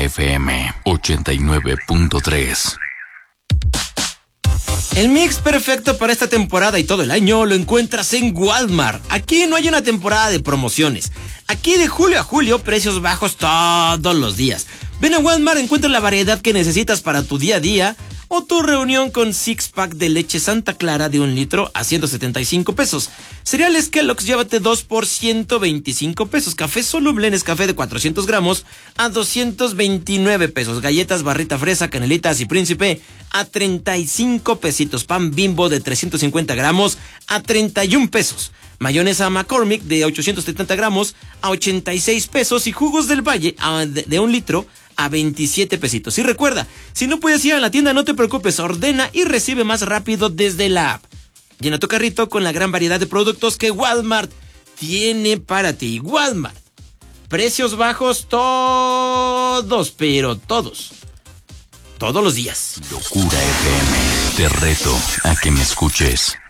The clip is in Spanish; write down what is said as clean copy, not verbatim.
FM 89.3. El mix perfecto para esta temporada y todo el año lo encuentras en Walmart. Aquí no hay una temporada de promociones. Aquí de julio a julio, precios bajos todos los días. Ven a Walmart, encuentra la variedad que necesitas para tu día a día o tu reunión con six pack de leche Santa Clara de 1 litro a 175 pesos. Cereales Kellogg's, llévate 2 por 125 pesos. Café soluble Nescafé de 400 gramos a 229 pesos. Galletas Barrita Fresa, Canelitas y Príncipe a 35 pesitos. Pan Bimbo de 350 gramos a 31 pesos. Mayonesa McCormick de 870 gramos a 86 pesos. Y jugos del Valle de 1 litro a 27 pesitos. Y recuerda, si no puedes ir a la tienda, no te preocupes, ordena y recibe más rápido desde la app. Llena tu carrito con la gran variedad de productos que Walmart tiene para ti. Walmart, precios bajos todos, pero todos los días. Locura FM, te reto a que me escuches.